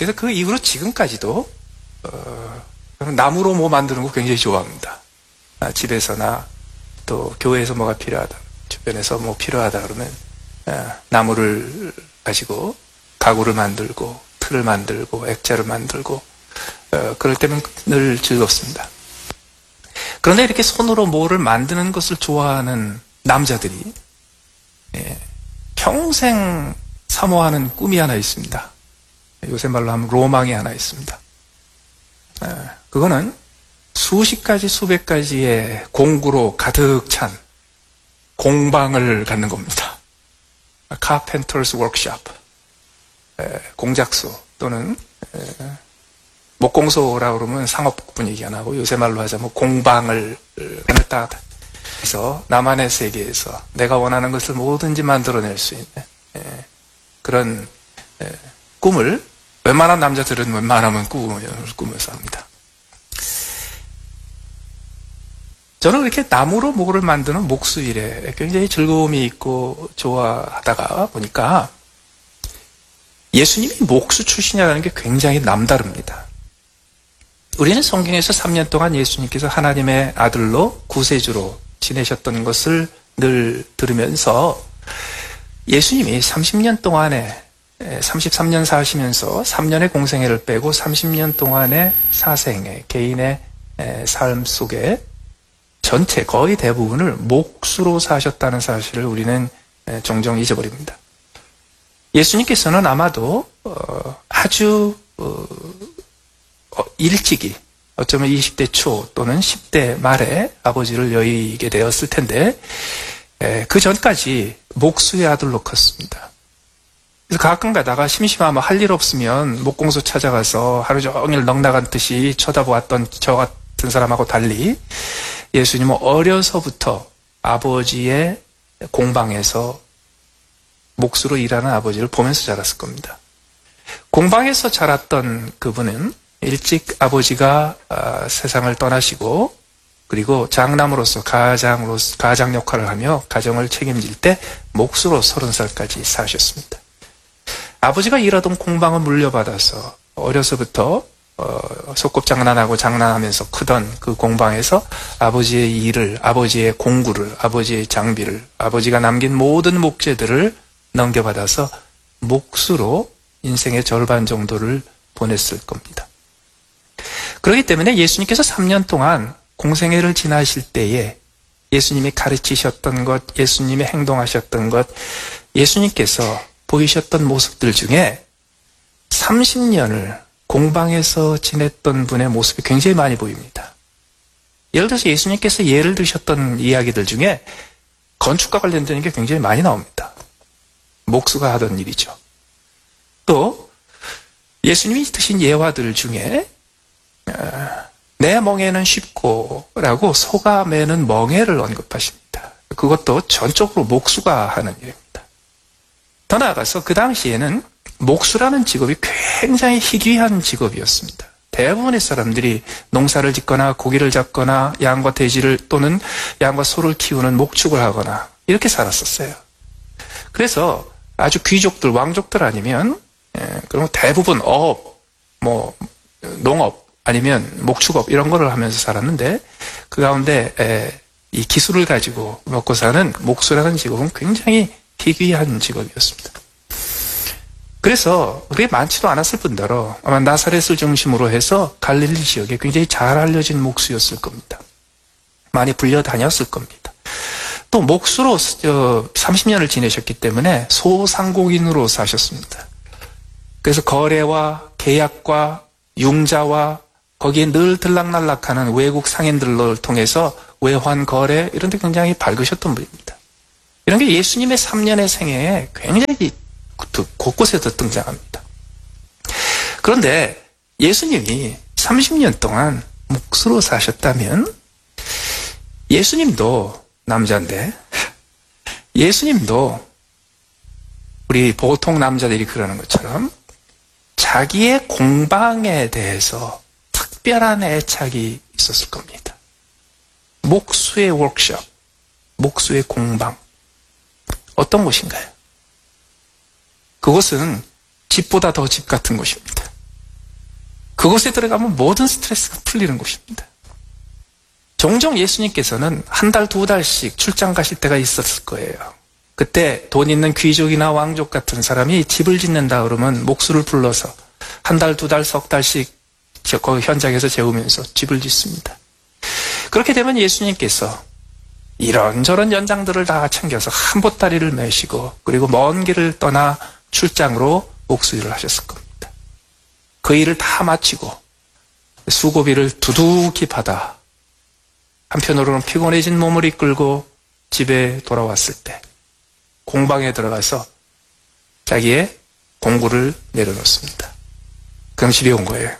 그래서 그 이후로 지금까지도 저는 나무로 뭐 만드는 거 굉장히 좋아합니다. 집에서나 또 교회에서 뭐가 필요하다, 주변에서 뭐 필요하다 그러면 나무를 가지고 가구를 만들고 틀을 만들고 액자를 만들고 그럴 때는 늘 즐겁습니다. 그런데 이렇게 손으로 뭐를 만드는 것을 좋아하는 남자들이 평생 사모하는 꿈이 하나 있습니다. 요새 말로 하면 로망이 하나 있습니다. 그거는 수십 가지 수백 가지의 공구로 가득 찬 공방을 갖는 겁니다. Carpenter's Workshop, 공작소 또는 목공소라고 그러면 상업 분위기가 나고 요새 말로 하자면 공방을 해놨다 해서 나만의 세계에서 내가 원하는 것을 뭐든지 만들어낼 수 있는 그런 꿈을 웬만한 남자들은 웬만하면 꾸면서 합니다. 저는 이렇게 나무로 뭐를 만드는 목수일에 굉장히 즐거움이 있고 좋아하다가 보니까 예수님이 목수 출신이라는 게 굉장히 남다릅니다. 우리는 성경에서 3년 동안 예수님께서 하나님의 아들로 구세주로 지내셨던 것을 늘 들으면서 예수님이 30년 동안에 33년 사시면서 3년의 공생애를 빼고 30년 동안의 사생애, 개인의 삶 속에 전체 거의 대부분을 목수로 사셨다는 사실을 우리는 종종 잊어버립니다. 예수님께서는 아마도 아주 일찍이 어쩌면 20대 초 또는 10대 말에 아버지를 여의게 되었을 텐데 그 전까지 목수의 아들로 컸습니다. 그래서 가끔 가다가 심심하면 할 일 없으면 목공소 찾아가서 하루 종일 넋나간 듯이 쳐다보았던 저 같은 사람하고 달리 예수님은 어려서부터 아버지의 공방에서 목수로 일하는 아버지를 보면서 자랐을 겁니다. 공방에서 자랐던 그분은 일찍 아버지가 세상을 떠나시고 그리고 장남으로서 가장 역할을 하며 가정을 책임질 때 목수로 30살까지 사셨습니다. 아버지가 일하던 공방을 물려받아서 어려서부터 소꿉장난하고 장난하면서 크던 그 공방에서 아버지의 일을, 아버지의 공구를, 아버지의 장비를, 아버지가 남긴 모든 목재들을 넘겨받아서 목수로 인생의 절반 정도를 보냈을 겁니다. 그렇기 때문에 예수님께서 3년 동안 공생애를 지나실 때에 예수님이 가르치셨던 것, 예수님이 행동하셨던 것, 예수님께서 보이셨던 모습들 중에 30년을 공방에서 지냈던 분의 모습이 굉장히 많이 보입니다. 예를 들어서 예수님께서 예를 드셨던 이야기들 중에 건축과 관련된 게 굉장히 많이 나옵니다. 목수가 하던 일이죠. 또 예수님이 드신 예화들 중에 내 멍에는 쉽고 라고 소가 매는 멍에를 언급하십니다. 그것도 전적으로 목수가 하는 일입니다. 더 나아가서 그 당시에는 목수라는 직업이 굉장히 희귀한 직업이었습니다. 대부분의 사람들이 농사를 짓거나 고기를 잡거나 양과 돼지를 또는 양과 소를 키우는 목축을 하거나 이렇게 살았었어요. 그래서 아주 귀족들, 왕족들 아니면 그럼 대부분 어업, 농업 아니면 목축업 이런 거를 하면서 살았는데 그 가운데 이 기술을 가지고 먹고 사는 목수라는 직업은 굉장히 희귀한 직업이었습니다. 그래서 그게 많지도 않았을 뿐더러 아마 나사렛을 중심으로 해서 갈릴리 지역에 굉장히 잘 알려진 목수였을 겁니다. 많이 불려다녔을 겁니다. 또 목수로 30년을 지내셨기 때문에 소상공인으로 사셨습니다. 그래서 거래와 계약과 융자와 거기에 늘 들락날락하는 외국 상인들을 통해서 외환 거래 이런 데 굉장히 밝으셨던 분입니다. 이런 게 예수님의 3년의 생애에 굉장히 곳곳에서 등장합니다. 그런데 예수님이 30년 동안 목수로 사셨다면 예수님도 남자인데 예수님도 우리 보통 남자들이 그러는 것처럼 자기의 공방에 대해서 특별한 애착이 있었을 겁니다. 목수의 워크숍, 목수의 공방 어떤 곳인가요? 그것은 집보다 더 집 같은 곳입니다. 그곳에 들어가면 모든 스트레스가 풀리는 곳입니다. 종종 예수님께서는 한 달, 두 달씩 출장 가실 때가 있었을 거예요. 그때 돈 있는 귀족이나 왕족 같은 사람이 집을 짓는다 그러면 목수를 불러서 한 달, 두 달, 석 달씩 거기 현장에서 재우면서 집을 짓습니다. 그렇게 되면 예수님께서 이런저런 연장들을 다 챙겨서 한 보따리를 메시고 그리고 먼 길을 떠나 출장으로 목수일을 하셨을 겁니다. 그 일을 다 마치고 수고비를 두둑히 받아 한편으로는 피곤해진 몸을 이끌고 집에 돌아왔을 때 공방에 들어가서 자기의 공구를 내려놓습니다. 그럼 집에 온 거예요.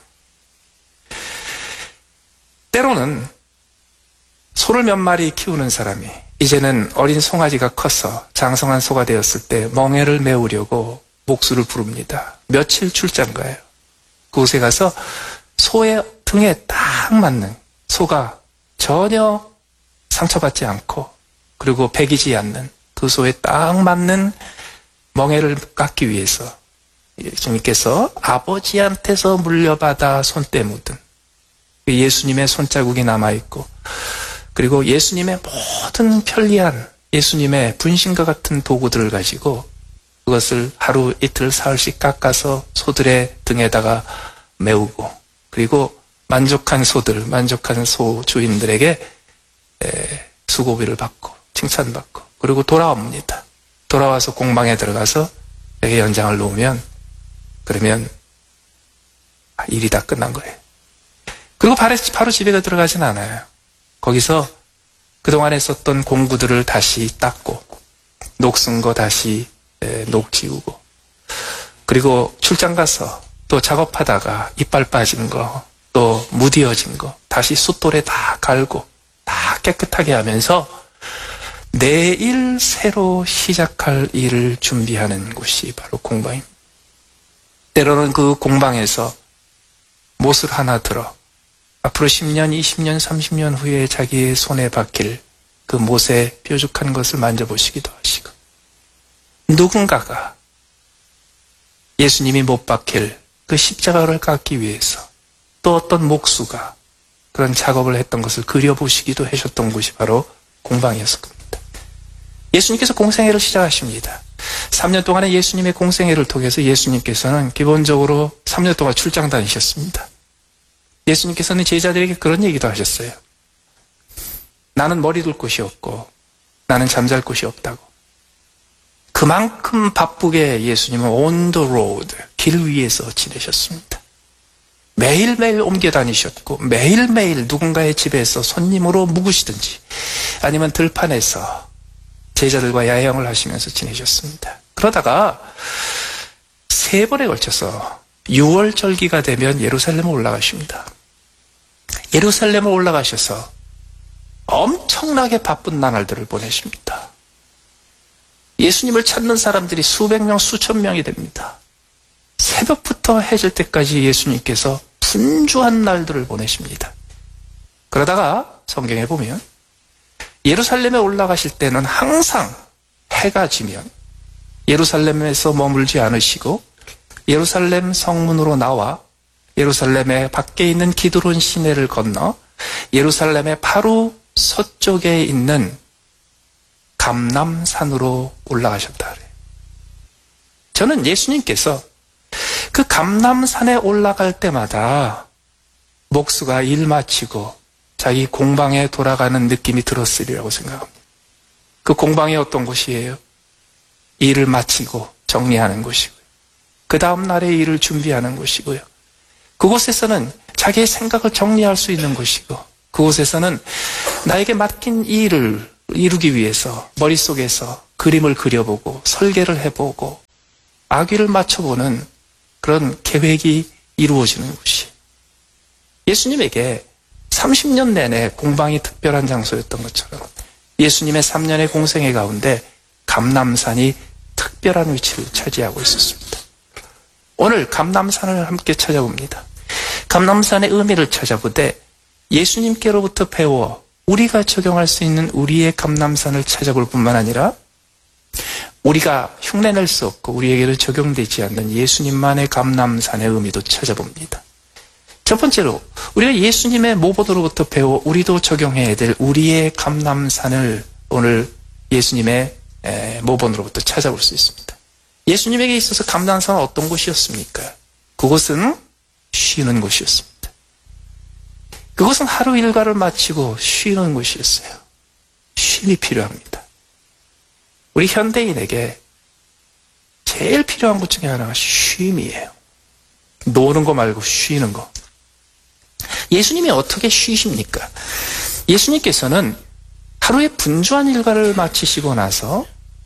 때로는 소를 몇 마리 키우는 사람이 이제는 어린 송아지가 커서 장성한 소가 되었을 때 멍에를 메우려고 목수를 부릅니다. 며칠 출장 가요. 그곳에 가서 소의 등에 딱 맞는, 소가 전혀 상처받지 않고 그리고 배기지 않는 그 소에 딱 맞는 멍에를 깎기 위해서 예수님께서 아버지한테서 물려받아 손때 묻은 예수님의 손자국이 남아있고 그리고 예수님의 모든 편리한 예수님의 분신과 같은 도구들을 가지고 그것을 하루 이틀 사흘씩 깎아서 소들의 등에다가 메우고 그리고 만족한 소들, 만족한 소 주인들에게 수고비를 받고 칭찬받고 그리고 돌아옵니다. 돌아와서 공방에 들어가서 베개 연장을 놓으면 그러면 일이 다 끝난 거예요. 그리고 바로 집에 들어가진 않아요. 거기서 그동안에 썼던 공구들을 다시 닦고 녹슨 거 다시 녹 지우고 그리고 출장 가서 또 작업하다가 이빨 빠진 거 또 무디어진 거 다시 숫돌에 다 갈고 다 깨끗하게 하면서 내일 새로 시작할 일을 준비하는 곳이 바로 공방입니다. 때로는 그 공방에서 못을 하나 들어 앞으로 10년, 20년, 30년 후에 자기의 손에 박힐 그 못에 뾰족한 것을 만져보시기도 하시고 누군가가 예수님이 못 박힐 그 십자가를 깎기 위해서 또 어떤 목수가 그런 작업을 했던 것을 그려보시기도 하셨던 곳이 바로 공방이었을 겁니다. 예수님께서 공생애를 시작하십니다. 3년 동안의 예수님의 공생애를 통해서 예수님께서는 기본적으로 3년 동안 출장 다니셨습니다. 예수님께서는 제자들에게 그런 얘기도 하셨어요. 나는 머리 둘 곳이 없고 나는 잠잘 곳이 없다고. 그만큼 바쁘게 예수님은 on the road, 길 위에서 지내셨습니다. 매일매일 옮겨 다니셨고 매일매일 누군가의 집에서 손님으로 묵으시든지 아니면 들판에서 제자들과 야영을 하시면서 지내셨습니다. 그러다가 3번에 걸쳐서 6월 절기가 되면 예루살렘에 올라가십니다. 예루살렘에 올라가셔서 엄청나게 바쁜 나날들을 보내십니다. 예수님을 찾는 사람들이 수백 명, 수천 명이 됩니다. 새벽부터 해질 때까지 예수님께서 분주한 날들을 보내십니다. 그러다가 성경에 보면 예루살렘에 올라가실 때는 항상 해가 지면 예루살렘에서 머물지 않으시고 예루살렘 성문으로 나와 예루살렘의 밖에 있는 기드론 시내를 건너 예루살렘의 바로 서쪽에 있는 감람산으로 올라가셨다 그래요. 저는 예수님께서 그 감람산에 올라갈 때마다 목수가 일 마치고 자기 공방에 돌아가는 느낌이 들었으리라고 생각합니다. 그 공방이 어떤 곳이에요? 일을 마치고 정리하는 곳이고요. 그 다음 날의 일을 준비하는 곳이고요. 그곳에서는 자기의 생각을 정리할 수 있는 곳이고 그곳에서는 나에게 맡긴 이 일을 이루기 위해서 머릿속에서 그림을 그려보고 설계를 해보고 악위를 맞춰보는 그런 계획이 이루어지는 곳이 예수님에게 30년 내내 공방이 특별한 장소였던 것처럼 예수님의 3년의 공생애 가운데 감람산이 특별한 위치를 차지하고 있었습니다. 오늘 감람산을 함께 찾아봅니다. 감람산의 의미를 찾아보되 예수님께로부터 배워 우리가 적용할 수 있는 우리의 감람산을 찾아볼 뿐만 아니라 우리가 흉내낼 수 없고 우리에게는 적용되지 않는 예수님만의 감람산의 의미도 찾아봅니다. 첫 번째로 우리가 예수님의 모범으로부터 배워 우리도 적용해야 될 우리의 감람산을 오늘 예수님의 모범으로부터 찾아볼 수 있습니다. 예수님에게 있어서 감람산은 어떤 곳이었습니까? 그곳은 쉬는 곳이었습니다. 그것은 하루 일과를 마치고 쉬는 곳이었어요. 쉼이 필요합니다. 우리 현대인에게 제일 필요한 것 중에 하나가 쉼이에요. 노는 거 말고 쉬는 거. 예수님이 어떻게 쉬십니까? 예수님께서는 하루에 분주한 일과를 마치시고 나서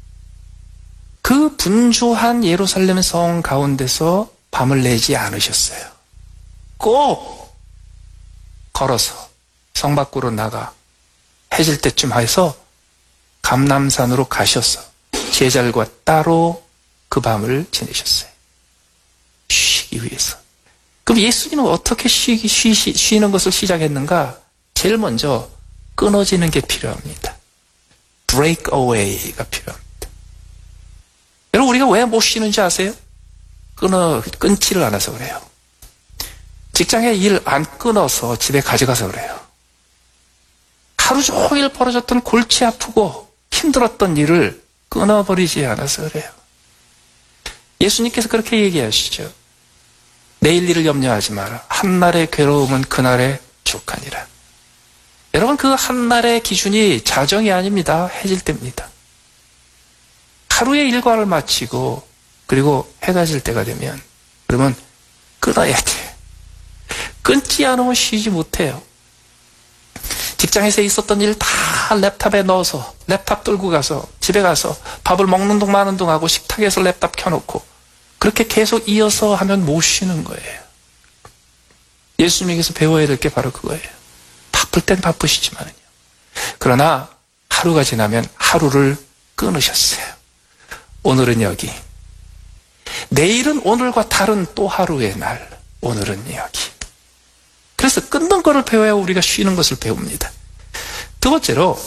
그 분주한 예루살렘 성 가운데서 밤을 내지 않으셨어요. 꼭 걸어서 성 밖으로 나가 해질 때쯤 해서 감람산으로 가셔서 제자들과 따로 그 밤을 지내셨어요. 쉬기 위해서. 그럼 예수님은 어떻게 쉬는 것을 시작했는가? 제일 먼저 끊어지는 게 필요합니다. break away가 필요합니다. 여러분, 우리가 왜 못 쉬는지 아세요? 끊지를 않아서 그래요. 직장에 일 안 끊어서 집에 가져가서 그래요. 하루 종일 벌어졌던 골치 아프고 힘들었던 일을 끊어버리지 않아서 그래요. 예수님께서 그렇게 얘기하시죠. 내일 일을 염려하지 마라. 한날의 괴로움은 그날의 족하니라. 여러분, 그 한날의 기준이 자정이 아닙니다. 해질 때입니다. 하루의 일과를 마치고 그리고 해가 질 때가 되면 그러면 끊어야 돼. 끊지 않으면 쉬지 못해요. 직장에서 있었던 일 다 랩탑에 넣어서 랩탑 들고 가서 집에 가서 밥을 먹는 동 마는 동 하고 식탁에서 랩탑 켜놓고 그렇게 계속 이어서 하면 못 쉬는 거예요. 예수님에게서 배워야 될 게 바로 그거예요. 바쁠 땐 바쁘시지만요. 그러나 하루가 지나면 하루를 끊으셨어요. 오늘은 여기. 내일은 오늘과 다른 또 하루의 날. 오늘은 여기. 그래서 끊는 거를 배워야 우리가 쉬는 것을 배웁니다. 두 번째로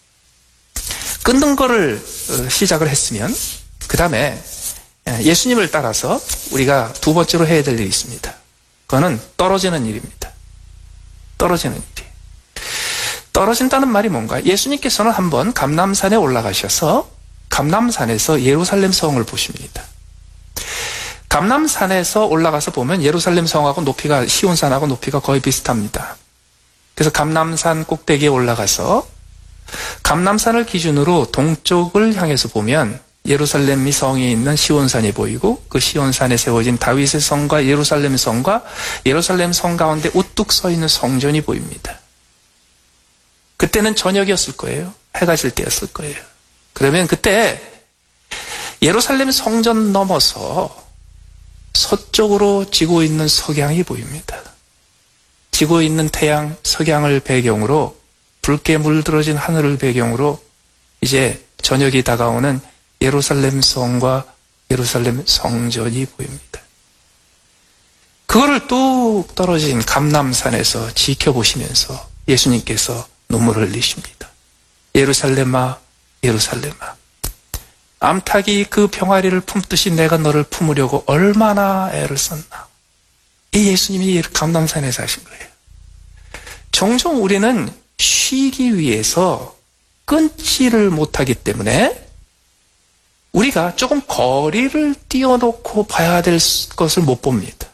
끊는 거를 시작을 했으면 그 다음에 예수님을 따라서 우리가 두 번째로 해야 될 일이 있습니다. 그거는 떨어지는 일입니다. 떨어지는 일이. 떨어진다는 말이 뭔가? 예수님께서는 한번 감람산에 올라가셔서 감람산에서 예루살렘 성을 보십니다. 감람산에서 올라가서 보면 예루살렘 성하고 높이가 시온산하고 높이가 거의 비슷합니다. 그래서 감람산 꼭대기에 올라가서 감람산을 기준으로 동쪽을 향해서 보면 예루살렘 성이 있는 시온산이 보이고 그 시온산에 세워진 다윗의 성과 예루살렘 성과 예루살렘 성 가운데 우뚝 서 있는 성전이 보입니다. 그때는 저녁이었을 거예요. 해가 질 때였을 거예요. 그러면 그때 예루살렘 성전 넘어서 서쪽으로 지고 있는 석양이 보입니다. 지고 있는 태양, 석양을 배경으로 붉게 물들어진 하늘을 배경으로 이제 저녁이 다가오는 예루살렘 성과 예루살렘 성전이 보입니다. 그거를 뚝 떨어진 감람산에서 지켜보시면서 예수님께서 눈물을 흘리십니다. 예루살렘아, 예루살렘아. 암탉이 그 병아리를 품듯이 내가 너를 품으려고 얼마나 애를 썼나. 이 예수님이 감람산에서 하신 거예요. 종종 우리는 쉬기 위해서 끊지를 못하기 때문에 우리가 조금 거리를 띄워놓고 봐야 될 것을 못 봅니다.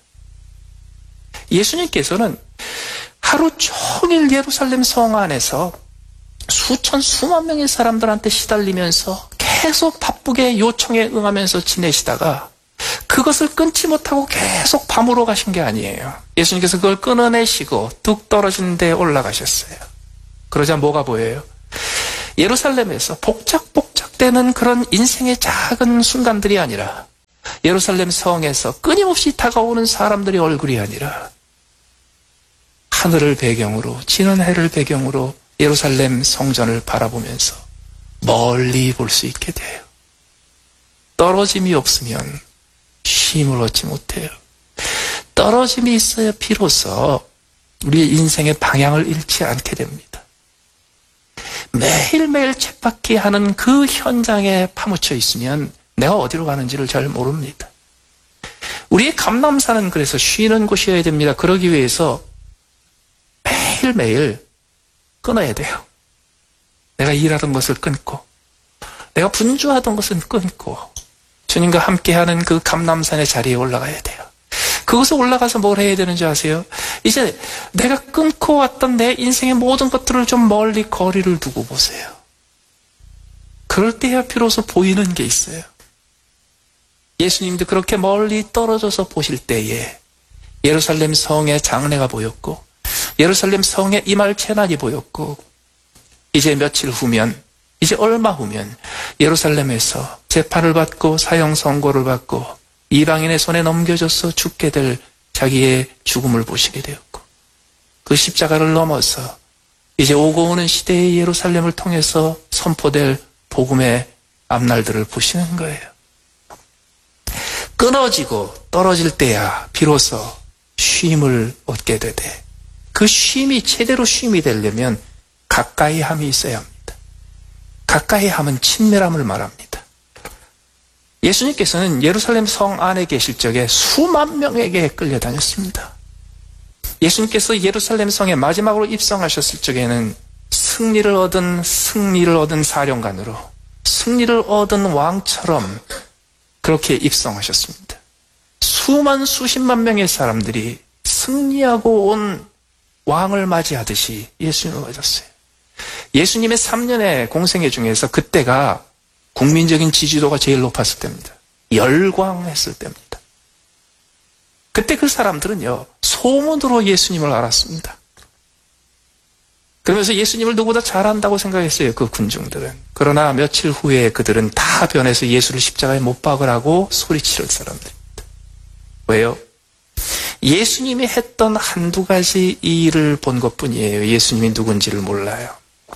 예수님께서는 하루 종일 예루살렘 성 안에서 수천 수만 명의 사람들한테 시달리면서 계속 바쁘게 요청에 응하면서 지내시다가 그것을 끊지 못하고 계속 밤으로 가신 게 아니에요. 예수님께서 그걸 끊어내시고 뚝 떨어진 데에 올라가셨어요. 그러자 뭐가 보여요? 예루살렘에서 복작복작되는 그런 인생의 작은 순간들이 아니라 예루살렘 성에서 끊임없이 다가오는 사람들의 얼굴이 아니라 하늘을 배경으로 지는 해를 배경으로 예루살렘 성전을 바라보면서 멀리 볼 수 있게 돼요. 떨어짐이 없으면 쉼을 얻지 못해요. 떨어짐이 있어야 비로소 우리의 인생의 방향을 잃지 않게 됩니다. 매일매일 쳇바퀴 하는 그 현장에 파묻혀 있으면 내가 어디로 가는지를 잘 모릅니다. 우리의 감람산은 그래서 쉬는 곳이어야 됩니다. 그러기 위해서 매일매일 끊어야 돼요. 내가 일하던 것을 끊고, 내가 분주하던 것은 끊고, 주님과 함께하는 그 감람산의 자리에 올라가야 돼요. 그곳에 올라가서 뭘 해야 되는지 아세요? 이제 내가 끊고 왔던 내 인생의 모든 것들을 좀 멀리 거리를 두고 보세요. 그럴 때야 비로소 보이는 게 있어요. 예수님도 그렇게 멀리 떨어져서 보실 때에 예루살렘 성의 장래가 보였고, 예루살렘 성에 임할 재난이 보였고, 이제 며칠 후면, 이제 얼마 후면 예루살렘에서 재판을 받고 사형 선고를 받고 이방인의 손에 넘겨져서 죽게 될 자기의 죽음을 보시게 되었고, 그 십자가를 넘어서 이제 오고 오는 시대의 예루살렘을 통해서 선포될 복음의 앞날들을 보시는 거예요. 끊어지고 떨어질 때야 비로소 쉼을 얻게 되되, 그 쉼이 제대로 쉼이 되려면 가까이 함이 있어야 합니다. 가까이 함은 친밀함을 말합니다. 예수님께서는 예루살렘 성 안에 계실 적에 수만 명에게 끌려다녔습니다. 예수님께서 예루살렘 성에 마지막으로 입성하셨을 적에는 승리를 얻은 사령관으로, 승리를 얻은 왕처럼 그렇게 입성하셨습니다. 수십만 명의 사람들이 승리하고 온 왕을 맞이하듯이 예수님을 맞았어요. 예수님의 3년의 공생애 중에서 그때가 국민적인 지지도가 제일 높았을 때입니다. 열광했을 때입니다. 그때 그 사람들은요, 소문으로 예수님을 알았습니다. 그러면서 예수님을 누구보다 잘한다고 생각했어요, 그 군중들은. 그러나 며칠 후에 그들은 다 변해서 예수를 십자가에 못 박으라고 소리칠 사람들입니다. 왜요? 예수님이 했던 한두 가지 일을 본 것뿐이에요. 예수님이 누군지를 몰라요.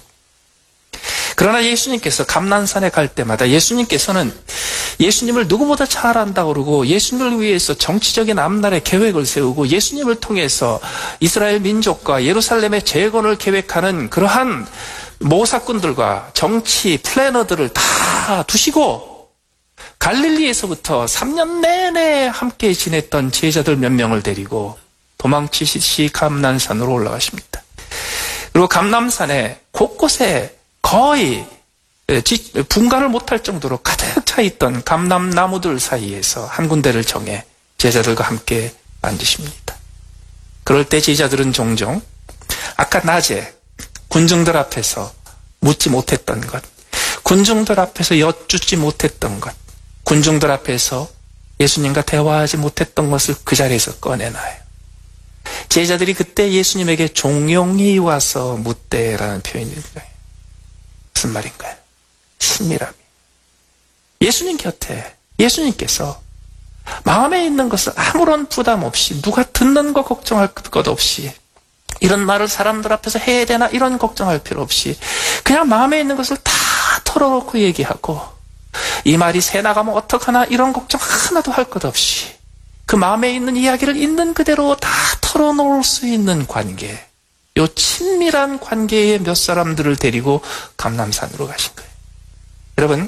그러나 예수님께서 감난산에 갈 때마다 예수님께서는 예수님을 누구보다 잘 안다고 그러고, 예수님을 위해서 정치적인 앞날의 계획을 세우고, 예수님을 통해서 이스라엘 민족과 예루살렘의 재건을 계획하는 그러한 모사꾼들과 정치 플래너들을 다 두시고, 갈릴리에서부터 3년 내내 함께 지냈던 제자들 몇 명을 데리고 도망치시듯이 감난산으로 올라가십니다. 그리고 감남산에 곳곳에 거의 분간을 못할 정도로 가득 차 있던 감람나무들 사이에서 한 군데를 정해 제자들과 함께 앉으십니다. 그럴 때 제자들은 종종 아까 낮에 군중들 앞에서 묻지 못했던 것, 군중들 앞에서 여쭙지 못했던 것, 군중들 앞에서 예수님과 대화하지 못했던 것을 그 자리에서 꺼내놔요. 제자들이 그때 예수님에게 종용이 와서 묻대라는 표현입니다. 무슨 말인가요? 친밀함이. 예수님 곁에 예수님께서 마음에 있는 것을 아무런 부담 없이, 누가 듣는 거 걱정할 것 없이, 이런 말을 사람들 앞에서 해야 되나 이런 걱정할 필요 없이 그냥 마음에 있는 것을 다 털어놓고 얘기하고, 이 말이 새 나가면 어떡하나 이런 걱정 하나도 할 것 없이 그 마음에 있는 이야기를 있는 그대로 다 털어놓을 수 있는 관계, 요 친밀한 관계의 몇 사람들을 데리고 감람산으로 가신 거예요. 여러분,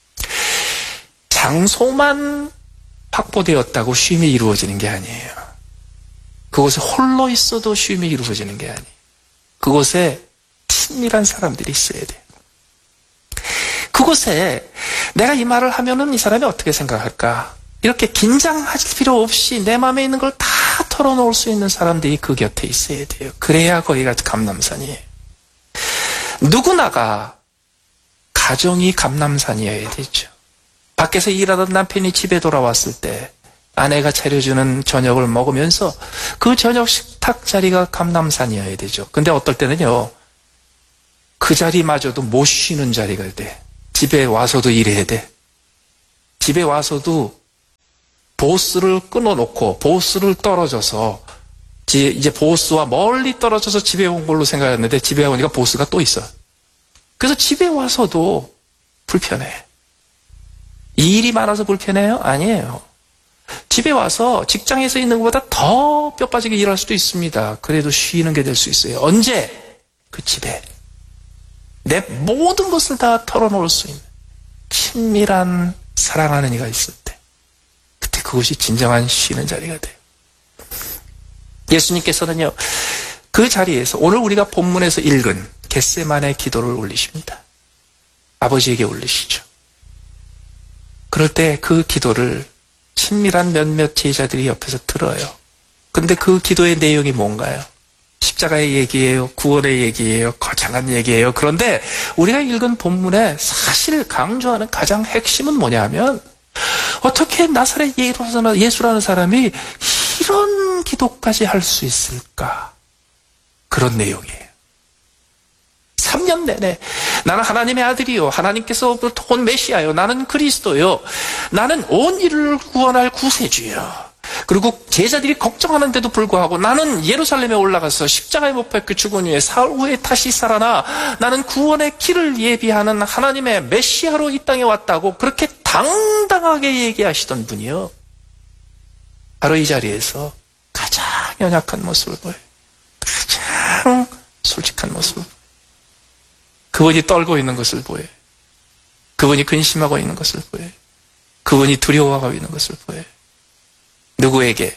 장소만 확보되었다고 쉼이 이루어지는 게 아니에요. 그곳에 홀로 있어도 쉼이 이루어지는 게 아니에요. 그곳에 친밀한 사람들이 있어야 돼요. 그곳에 내가 이 말을 하면은 이 사람이 어떻게 생각할까? 이렇게 긴장하실 필요 없이 내 마음에 있는 걸 다 털어놓을 수 있는 사람들이 그 곁에 있어야 돼요. 그래야 거기가 감람산이에요. 누구나가 가정이 감람산이어야 되죠. 밖에서 일하던 남편이 집에 돌아왔을 때 아내가 차려주는 저녁을 먹으면서 그 저녁 식탁 자리가 감람산이어야 되죠. 근데 어떨 때는요, 그 자리마저도 못 쉬는 자리가 돼. 집에 와서도 일해야 돼. 집에 와서도 보스를 끊어놓고 보스를 떨어져서 이제 보스와 멀리 떨어져서 집에 온 걸로 생각했는데 집에 오니까 보스가 또 있어. 그래서 집에 와서도 불편해. 일이 많아서 불편해요? 아니에요. 집에 와서 직장에서 있는 것보다 더 뼈 빠지게 일할 수도 있습니다. 그래도 쉬는 게 될 수 있어요. 언제? 그 집에 내 모든 것을 다 털어놓을 수 있는 친밀한 사랑하는 이가 있을 때, 그때 그것이 진정한 쉬는 자리가 돼요. 예수님께서는요, 그 자리에서 오늘 우리가 본문에서 읽은 겟세마네 기도를 올리십니다. 아버지에게 올리시죠. 그럴 때 그 기도를 친밀한 몇몇 제자들이 옆에서 들어요. 근데 그 기도의 내용이 뭔가요? 십자가의 얘기예요? 구원의 얘기예요? 거창한 얘기예요? 그런데 우리가 읽은 본문에 사실 강조하는 가장 핵심은 뭐냐면, 어떻게 나사렛 예수라는 사람이 이런 기도까지 할 수 있을까? 그런 내용이에요. 3년 내내 나는 하나님의 아들이요, 하나님께서 온 메시아요, 나는 그리스도요, 나는 온 인류를 구원할 구세주요. 그리고 제자들이 걱정하는데도 불구하고 나는 예루살렘에 올라가서 십자가에 못 박혀 죽은 후에 사흘 후에 다시 살아나 나는 구원의 길을 예비하는 하나님의 메시아로 이 땅에 왔다고 그렇게 당당하게 얘기하시던 분이요, 바로 이 자리에서 가장 연약한 모습을 보여요. 가장 솔직한 모습을 보여요. 그분이 떨고 있는 것을 보여요. 그분이 근심하고 있는 것을 보여요. 그분이 두려워하고 있는 것을 보여요. 누구에게?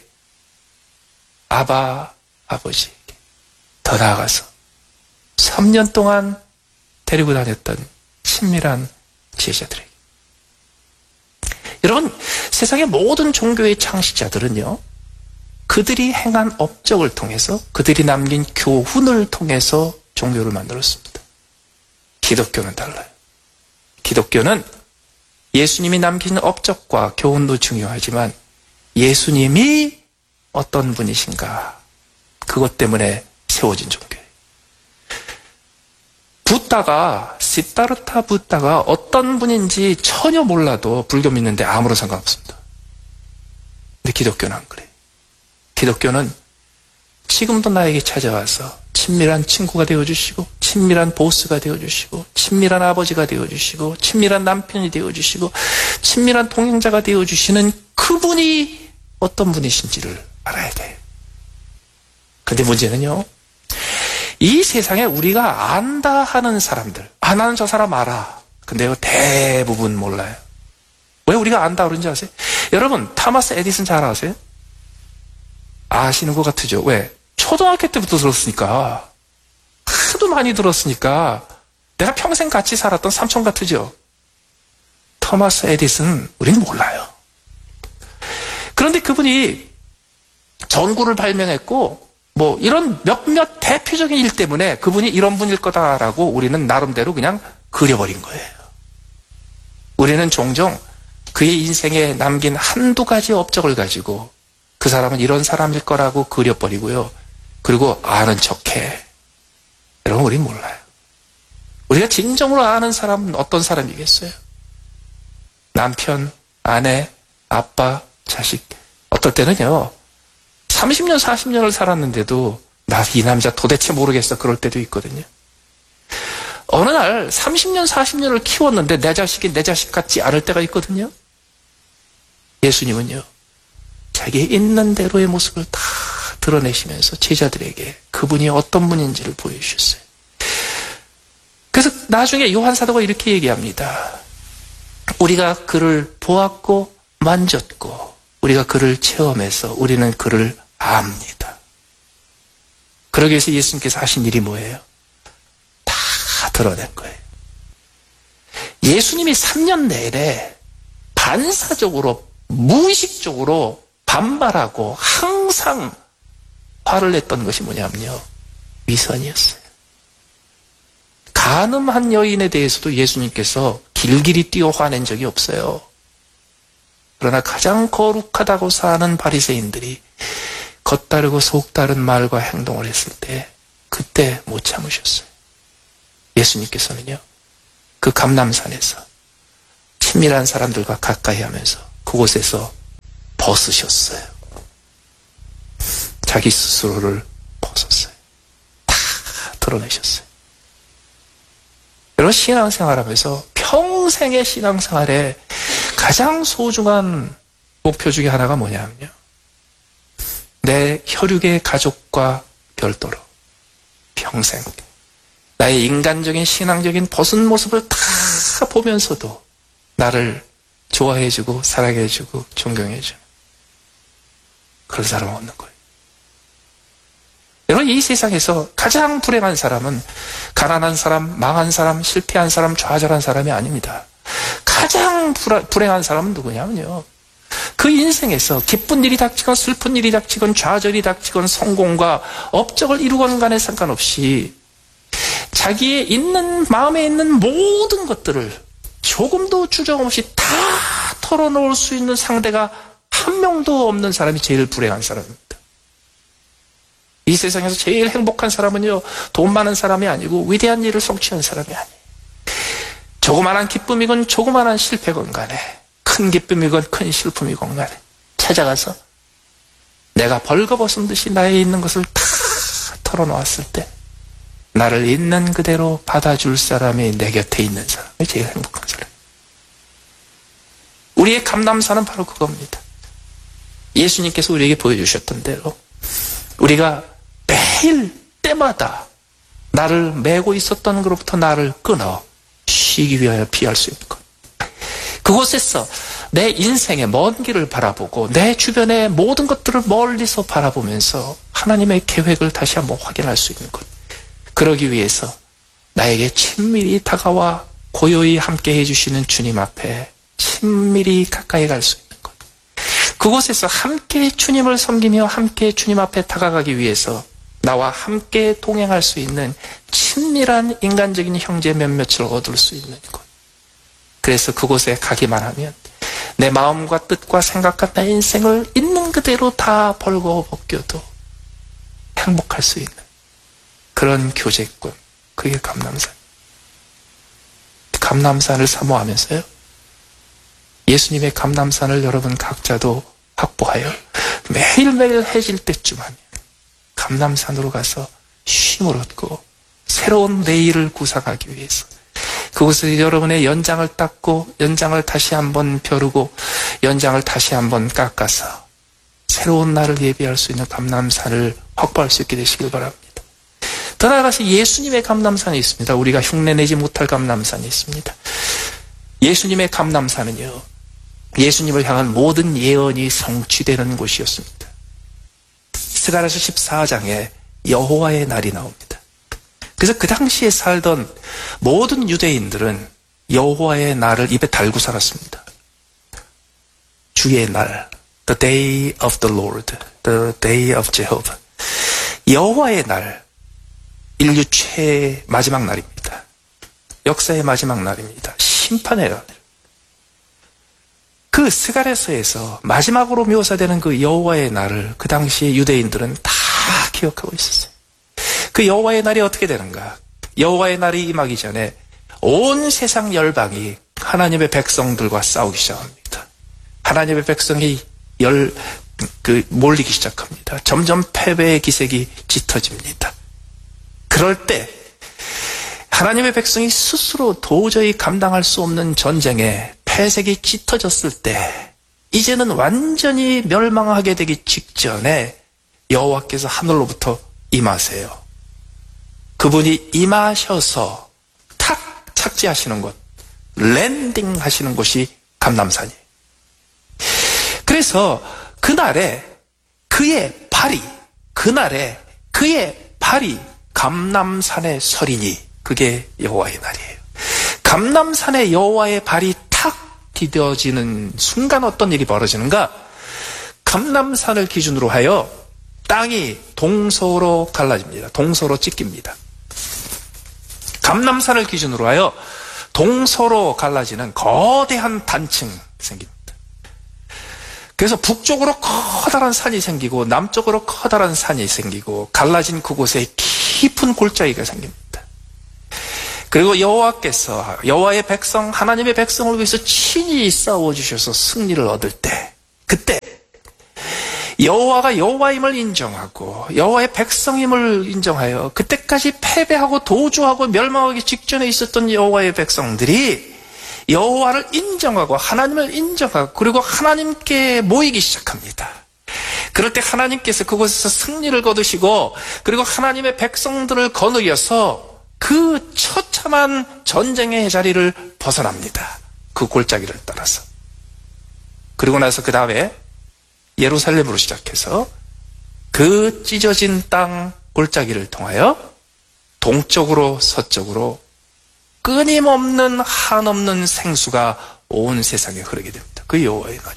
아버지에게. 더 나아가서 3년 동안 데리고 다녔던 친밀한 제자들에게. 여러분, 세상의 모든 종교의 창시자들은요, 그들이 행한 업적을 통해서, 그들이 남긴 교훈을 통해서 종교를 만들었습니다. 기독교는 달라요. 기독교는 예수님이 남긴 업적과 교훈도 중요하지만 예수님이 어떤 분이신가, 그것 때문에 세워진 종교예요. 시타르타 붓다가 어떤 분인지 전혀 몰라도 불교 믿는데 아무런 상관없습니다. 근데 기독교는 안 그래요. 기독교는 지금도 나에게 찾아와서 친밀한 친구가 되어주시고, 친밀한 보스가 되어주시고, 친밀한 아버지가 되어주시고, 친밀한 남편이 되어주시고, 친밀한 동행자가 되어주시는 그분이 어떤 분이신지를 알아야 돼요. 근데 문제는요, 이 세상에 우리가 안다 하는 사람들, 안 하는 저 사람 알아. 근데 대부분 몰라요. 왜 우리가 안다 그런지 아세요? 여러분, 타마스 에디슨 잘 아세요? 아시는 것 같으죠? 왜? 초등학교 때부터 들었으니까, 하도 많이 들었으니까 내가 평생 같이 살았던 삼촌 같으죠? 토마스 에디슨, 우리는 몰라요. 그런데 그분이 전구를 발명했고, 이런 몇몇 대표적인 일 때문에 그분이 이런 분일 거다라고 우리는 나름대로 그냥 그려버린 거예요. 우리는 종종 그의 인생에 남긴 한두 가지 업적을 가지고 그 사람은 이런 사람일 거라고 그려버리고요. 그리고 아는 척해. 여러분, 우린 몰라요. 우리가 진정으로 아는 사람은 어떤 사람이겠어요? 남편, 아내, 아빠, 자식. 어떨 때는요, 30년, 40년을 살았는데도 나 이 남자 도대체 모르겠어. 그럴 때도 있거든요. 어느 날 30년, 40년을 키웠는데 내 자식이 내 자식 같지 않을 때가 있거든요. 예수님은요, 자기 있는 대로의 모습을 다 드러내시면서 제자들에게 그분이 어떤 분인지를 보여주셨어요. 그래서 나중에 요한 사도가 이렇게 얘기합니다. 우리가 그를 보았고 만졌고 우리가 그를 체험해서 우리는 그를 압니다. 그러기 위해서 예수님께서 하신 일이 뭐예요? 다 드러낸 거예요. 예수님이 3년 내내 반사적으로, 무의식적으로 반발하고 항상 화를 냈던 것이 뭐냐면요, 위선이었어요. 간음한 여인에 대해서도 예수님께서 길길이 뛰어 화낸 적이 없어요. 그러나 가장 거룩하다고 사는 바리새인들이 겉다르고 속다른 말과 행동을 했을 때 그때 못 참으셨어요. 예수님께서는요, 그 감람산에서 친밀한 사람들과 가까이 하면서 그곳에서 벗으셨어요. 자기 스스로를 벗었어요. 다 드러내셨어요. 여러분, 신앙생활하면서 평생의 신앙생활에 가장 소중한 목표 중에 하나가 뭐냐면요, 내 혈육의 가족과 별도로 평생 나의 인간적인 신앙적인 벗은 모습을 다 보면서도 나를 좋아해주고 사랑해주고 존경해주는 그런 사람은 없는 거예요. 여러분, 이 세상에서 가장 불행한 사람은 가난한 사람, 망한 사람, 실패한 사람, 좌절한 사람이 아닙니다. 가장 불행한 사람은 누구냐면요, 그 인생에서 기쁜 일이 닥치건 슬픈 일이 닥치건 좌절이 닥치건 성공과 업적을 이루건 간에 상관없이 자기의 있는 마음에 있는 모든 것들을 조금도 주저 없이 다 털어놓을 수 있는 상대가 한 명도 없는 사람이 제일 불행한 사람입니다. 이 세상에서 제일 행복한 사람은요, 돈 많은 사람이 아니고 위대한 일을 성취한 사람이 아니에요. 조그만한 기쁨이건 조그만한 실패건 간에, 큰 기쁨이건 큰 슬픔이건 간에 찾아가서 내가 벌거벗은 듯이 나에 있는 것을 다 털어놓았을 때 나를 있는 그대로 받아줄 사람이 내 곁에 있는 사람이 제일 행복한 사람. 우리의 감남사는 바로 그겁니다. 예수님께서 우리에게 보여주셨던 대로 우리가 매일 때마다 나를 메고 있었던 것로부터 나를 끊어 쉬기 위하여 피할 수 있는 것. 그곳에서 내 인생의 먼 길을 바라보고 내 주변의 모든 것들을 멀리서 바라보면서 하나님의 계획을 다시 한번 확인할 수 있는 것. 그러기 위해서 나에게 친밀히 다가와 고요히 함께 해주시는 주님 앞에 친밀히 가까이 갈 수 있는 것. 그곳에서 함께 주님을 섬기며 함께 주님 앞에 다가가기 위해서 나와 함께 동행할 수 있는 친밀한 인간적인 형제 몇몇을 얻을 수 있는 것. 그래서 그곳에 가기만 하면 내 마음과 뜻과 생각과 내 인생을 있는 그대로 다 벌거벗겨도 행복할 수 있는 그런 교제권, 그게 감남산. 감남산을 사모하면서요, 예수님의 감남산을 여러분 각자도 확보하여 매일매일 해질 때쯤 하면 감남산으로 가서 쉼을 얻고 새로운 내일을 구상하기 위해서 그곳에서 여러분의 연장을 닦고 연장을 다시 한번 벼르고 연장을 다시 한번 깎아서 새로운 날을 예비할 수 있는 감남산을 확보할 수 있게 되시길 바랍니다. 더 나아가서 예수님의 감남산이 있습니다. 우리가 흉내내지 못할 감남산이 있습니다. 예수님의 감남산은요, 예수님을 향한 모든 예언이 성취되는 곳이었습니다. 스가랴서 14장에 여호와의 날이 나옵니다. 그래서 그 당시에 살던 모든 유대인들은 여호와의 날을 입에 달고 살았습니다. 주의 날, the day of the Lord, the day of Jehovah. 여호와의 날, 인류 최 마지막 날입니다. 역사의 마지막 날입니다. 심판의 날. 그 스가랴서에서 마지막으로 묘사되는 그 여호와의 날을 그 당시에 유대인들은 다 기억하고 있었어요. 그 여호와의 날이 어떻게 되는가? 여호와의 날이 임하기 전에 온 세상 열방이 하나님의 백성들과 싸우기 시작합니다. 하나님의 백성이 몰리기 시작합니다. 점점 패배의 기색이 짙어집니다. 그럴 때 하나님의 백성이 스스로 도저히 감당할 수 없는 전쟁에 패색이 짙어졌을 때 이제는 완전히 멸망하게 되기 직전에 여호와께서 하늘로부터 임하세요. 그분이 임하셔서 탁 착지하시는 곳, 랜딩 하시는 곳이 감남산이에요. 그래서 그날에 그의 발이 감남산에 서리니 그게 여호와의 날이에요. 감남산에 여호와의 발이 탁 디뎌지는 순간 어떤 일이 벌어지는가? 감남산을 기준으로 하여 땅이 동서로 갈라집니다. 동서로 찢깁니다. 감남산을 기준으로 하여 동서로 갈라지는 거대한 단층이 생깁니다. 그래서 북쪽으로 커다란 산이 생기고 남쪽으로 커다란 산이 생기고 갈라진 그곳에 깊은 골짜기가 생깁니다. 그리고 여호와께서 여호와의 백성, 하나님의 백성을 위해서 친히 싸워주셔서 승리를 얻을 때, 그때 여호와가 여호와임을 인정하고 여호와의 백성임을 인정하여 그때까지 패배하고 도주하고 멸망하기 직전에 있었던 여호와의 백성들이 여호와를 인정하고 하나님을 인정하고 그리고 하나님께 모이기 시작합니다. 그럴 때 하나님께서 그곳에서 승리를 거두시고 그리고 하나님의 백성들을 거느려서 그 처참한 전쟁의 자리를 벗어납니다. 그 골짜기를 따라서. 그리고 나서 그 다음에 예루살렘으로 시작해서 그 찢어진 땅 골짜기를 통하여 동쪽으로 서쪽으로 끊임없는 한없는 생수가 온 세상에 흐르게 됩니다. 그 여호와의 날이.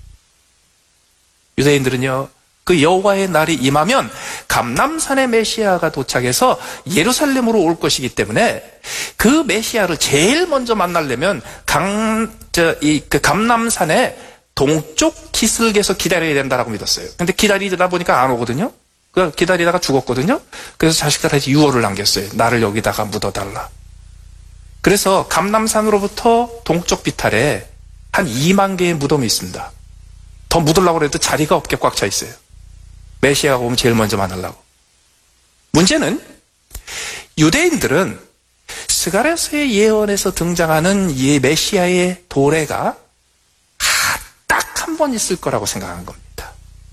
유대인들은요, 그 여호와의 날이 임하면 감람산의 메시아가 도착해서 예루살렘으로 올 것이기 때문에 그 메시아를 제일 먼저 만나려면 그 감람산의 동쪽 기슭에서 기다려야 된다라고 믿었어요. 근데 기다리다 보니까 안 오거든요. 기다리다가 죽었거든요. 그래서 자식들한테 유언을 남겼어요. 나를 여기다가 묻어달라. 그래서 감람산으로부터 동쪽 비탈에 한 2만 개의 무덤이 있습니다. 더 묻으려고 해도 자리가 없게 꽉 차 있어요. 메시아가 오면 제일 먼저 만나려고. 문제는 유대인들은 스가랴서의 예언에서 등장하는 이 메시아의 도래가 딱 한 번 있을 거라고 생각한 겁니다.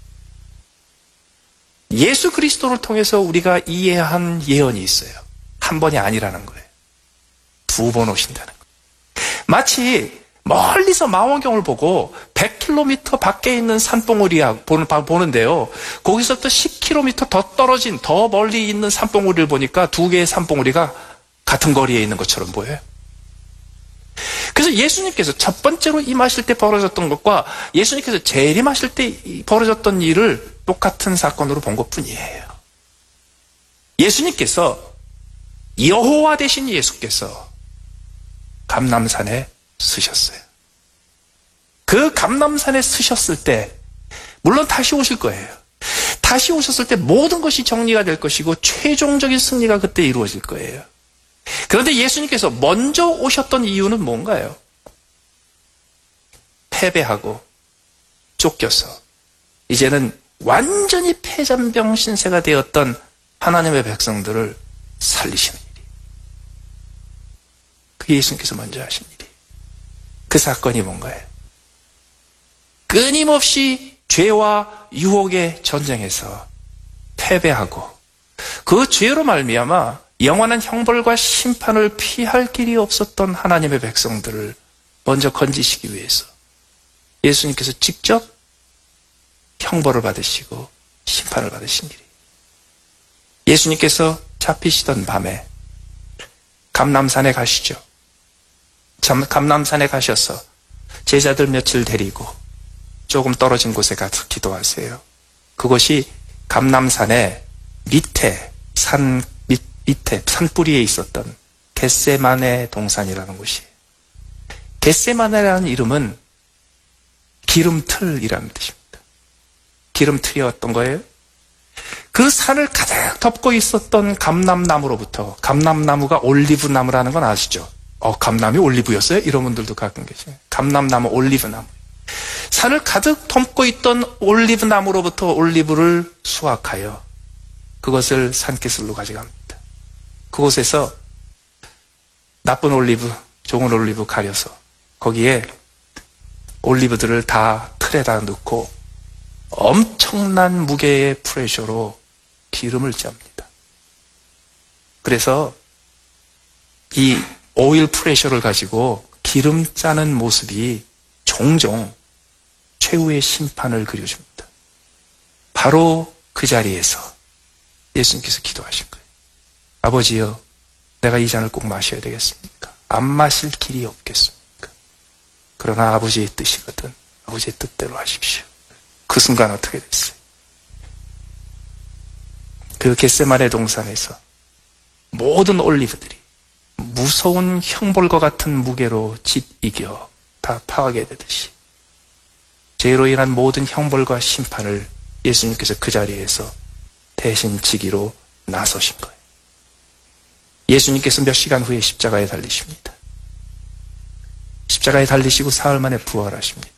예수 그리스도를 통해서 우리가 이해한 예언이 있어요. 한 번이 아니라는 거예요. 2번 오신다는 거예요. 마치 멀리서 망원경을 보고 100km 밖에 있는 산봉우리야 보는데요. 거기서부터 10km 더 떨어진 더 멀리 있는 산봉우리를 보니까 두 개의 산봉우리가 같은 거리에 있는 것처럼 보여요. 그래서 예수님께서 첫 번째로 임하실 때 벌어졌던 것과 예수님께서 재림하실 때 벌어졌던 일을 똑같은 사건으로 본 것뿐이에요. 예수님께서 여호와 되신 예수께서 감람산에 서셨어요. 그 감람산에 서셨을 때 물론 다시 오실 거예요. 다시 오셨을 때 모든 것이 정리가 될 것이고 최종적인 승리가 그때 이루어질 거예요. 그런데 예수님께서 먼저 오셨던 이유는 뭔가요? 패배하고 쫓겨서 이제는 완전히 패잔병 신세가 되었던 하나님의 백성들을 살리시는 일이에요. 그게 예수님께서 먼저 하신 일이에요. 그 사건이 뭔가요? 끊임없이 죄와 유혹의 전쟁에서 패배하고 그 죄로 말미암아 영원한 형벌과 심판을 피할 길이 없었던 하나님의 백성들을 먼저 건지시기 위해서 예수님께서 직접 형벌을 받으시고 심판을 받으신 일이에요. 예수님께서 잡히시던 밤에 감람산에 가시죠. 감람산에 가셔서 제자들 며칠 데리고 조금 떨어진 곳에 가서 기도하세요. 그것이 감람산의 밑에 밑에 산뿌리에 있었던 겟세마네 동산이라는 곳이에요. 겟세마네라는 이름은 기름틀이라는 뜻입니다. 기름틀이 어떤 거예요? 그 산을 가득 덮고 있었던 감람나무로부터, 감람나무가 올리브나무라는 건 아시죠? 감람이 올리브였어요? 이런 분들도 가끔 계세요. 감람나무, 올리브나무. 산을 가득 덮고 있던 올리브나무로부터 올리브를 수확하여 그것을 산기슭로 가져갑니다. 그곳에서 나쁜 올리브, 좋은 올리브 가려서 거기에 올리브들을 다 틀에다 넣고 엄청난 무게의 프레셔로 기름을 짭니다. 그래서 이 오일 프레셔를 가지고 기름 짜는 모습이 종종 최후의 심판을 그려줍니다. 바로 그 자리에서 예수님께서 기도하신 거예요. 아버지여, 내가 이 잔을 꼭 마셔야 되겠습니까? 안 마실 길이 없겠습니까? 그러나 아버지의 뜻이거든 아버지의 뜻대로 하십시오. 그 순간 어떻게 됐어요? 그 겟세마네 동산에서 모든 올리브들이 무서운 형벌과 같은 무게로 짓 이겨 다 파괴되듯이 죄로 인한 모든 형벌과 심판을 예수님께서 그 자리에서 대신 지기로 나서신 거예요. 예수님께서 몇 시간 후에 십자가에 달리십니다. 십자가에 달리시고 사흘 만에 부활하십니다.